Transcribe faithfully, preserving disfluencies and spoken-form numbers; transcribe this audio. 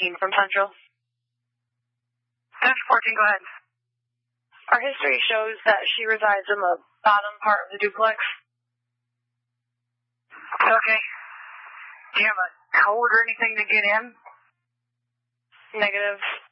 fourteen from Central. ten fourteen, go ahead. Our history shows that she resides in the bottom part of the duplex. Okay. Do you have a code or anything to get in? Negative.